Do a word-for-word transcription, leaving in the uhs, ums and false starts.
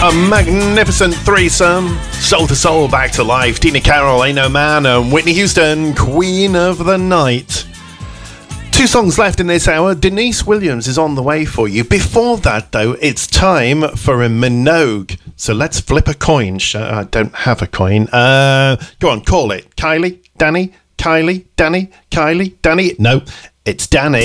A magnificent threesome. Soul to Soul, Back to Life. Tina Carroll, Ain't No Man, and Whitney Houston, Queen of the Night. Two songs left in this hour. Denise Williams is on the way for you. Before that, though, it's time for a Minogue. So let's flip a coin. I don't have a coin. Uh, go on, call it. Kylie, Danny, Kylie, Danny, Kylie, Danny. No, it's Danny.